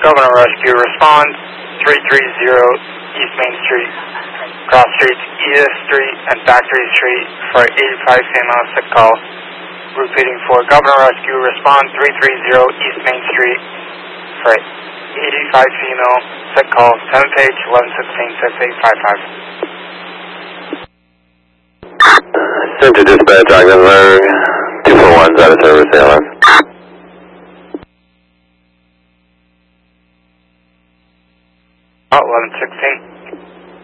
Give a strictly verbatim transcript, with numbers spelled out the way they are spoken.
Governor Rescue, respond three three zero East Main Street, cross streets Edith Street and Factory Street for eighty-five female sick call. Repeating for Governor Rescue, respond three three zero East Main Street for eighty-five female sick call, seventh page, eleven sixteen, six eight five five. Center Dispatch, Ogdenburg, two four one's out of service, A L S. eleven sixteen.